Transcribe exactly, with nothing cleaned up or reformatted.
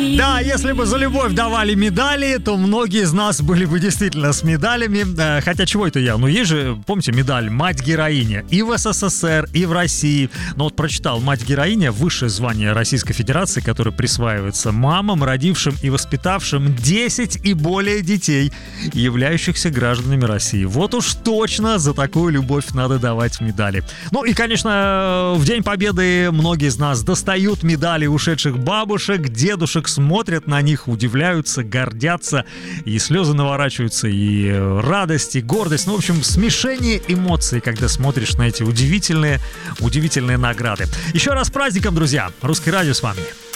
Да, если бы за любовь давали медали, то многие из нас были бы действительно с медалями. Хотя чего это я? Ну есть же, помните, медаль «Мать-героиня» и в СССР, и в России. Но вот прочитал: «Мать-героиня» — высшее звание Российской Федерации, которое присваивается мамам, родившим и воспитавшим десять и более детей, являющихся гражданами России. Вот уж точно за такую любовь надо давать медали. Ну и, конечно, в День Победы многие из нас достают медали ушедших бабушек, дедушек, смотрят на них, удивляются, гордятся, и слезы наворачиваются, и радость, и гордость. Ну, в общем, смешение эмоций, когда смотришь на эти удивительные, удивительные награды. Еще раз с праздником, друзья! Русское радио с вами.